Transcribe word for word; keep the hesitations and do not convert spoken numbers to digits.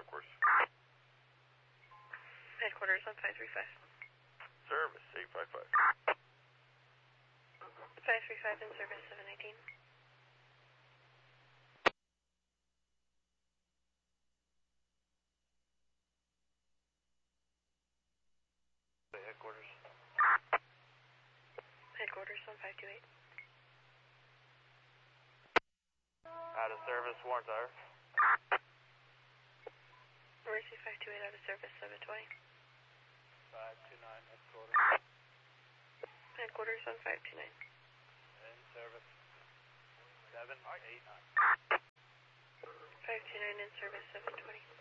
Concourse. Headquarters on five three five. Service eight five five. five three five in service seven nineteen. Headquarters. Headquarters on five two eight. Out of service, Warren Tire. Mercy five two eight out of service seven twenty. five two nine, headquarters. Headquarters on five two nine. In service seven eight nine. five two nine in service seven twenty.